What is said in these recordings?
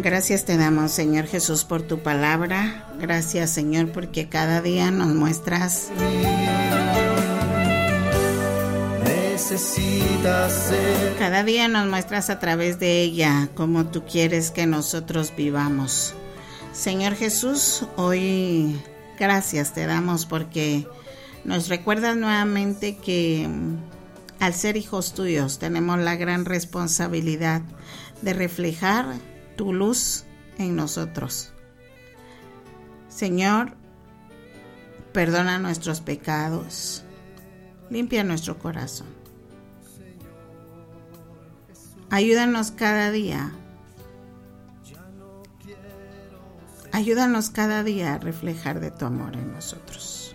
Gracias te damos, Señor Jesús, por tu palabra. Gracias, Señor, porque cada día nos muestras cada día nos muestras a través de ella cómo tú quieres que nosotros vivamos. Señor Jesús, hoy gracias te damos porque nos recuerdas nuevamente que al ser hijos tuyos tenemos la gran responsabilidad de reflejar tu luz en nosotros. Señor, perdona nuestros pecados, limpia nuestro corazón. Ayúdanos cada día. Ayúdanos cada día a reflejar de tu amor en nosotros.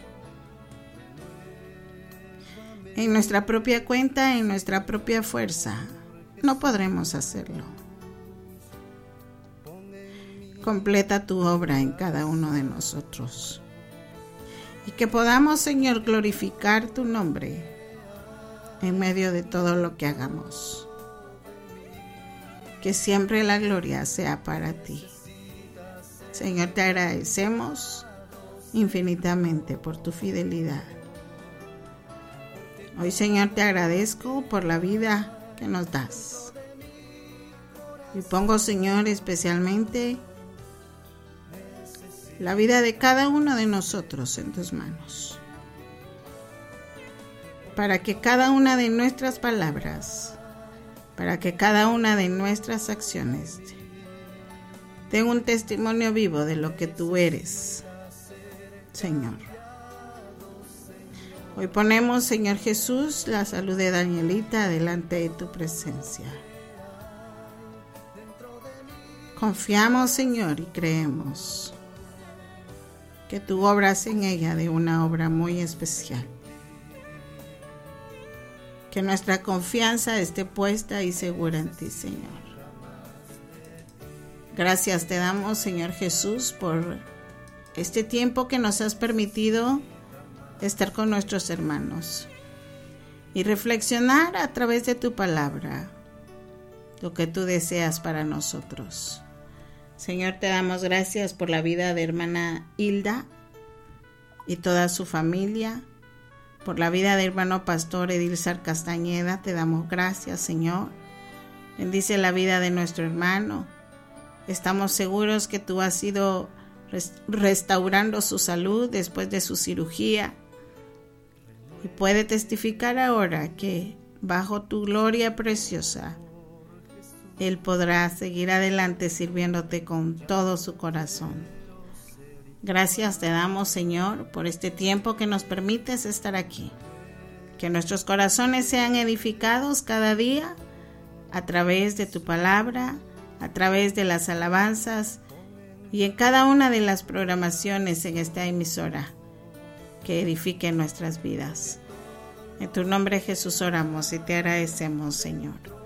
En nuestra propia cuenta, en nuestra propia fuerza, no podremos hacerlo. Completa tu obra en cada uno de nosotros. Y que podamos, Señor, glorificar tu nombre en medio de todo lo que hagamos. Que siempre la gloria sea para ti. Señor, te agradecemos infinitamente por tu fidelidad. Hoy, Señor, te agradezco por la vida que nos das. Y pongo, Señor, especialmente la vida de cada uno de nosotros en tus manos. Para que cada una de nuestras palabras, para que cada una de nuestras acciones den un testimonio vivo de lo que tú eres, Señor. Hoy ponemos, Señor Jesús, la salud de Danielita delante de tu presencia. Confiamos, Señor, y creemos que tú obras en ella de una obra muy especial. Que nuestra confianza esté puesta y segura en ti, Señor. Gracias te damos, Señor Jesús, por este tiempo que nos has permitido estar con nuestros hermanos y reflexionar a través de tu palabra lo que tú deseas para nosotros. Señor, te damos gracias por la vida de hermana Hilda y toda su familia, por la vida de hermano pastor Edilzar Castañeda. Te damos gracias, Señor. Bendice la vida de nuestro hermano. Estamos seguros que tú has ido restaurando su salud después de su cirugía y puede testificar ahora que bajo tu gloria preciosa él podrá seguir adelante sirviéndote con todo su corazón. Gracias te damos, Señor, por este tiempo que nos permites estar aquí. Que nuestros corazones sean edificados cada día a través de tu palabra, a través de las alabanzas y en cada una de las programaciones en esta emisora que edifiquen nuestras vidas. En tu nombre, Jesús, oramos y te agradecemos, Señor.